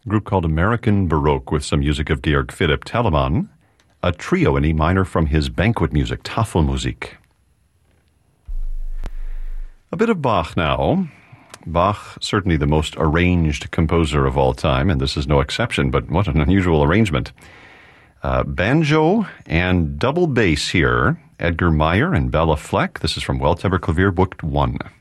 A group called American Baroque with some music of Georg Philipp Telemann, a trio in E minor from his banquet music, Tafelmusik. A bit of Bach now. Bach, certainly the most arranged composer of all time, and this is no exception, but what an unusual arrangement. Banjo and double bass here, Edgar Meyer and Bella Fleck. This is from Welttemper Clavier, Book 1.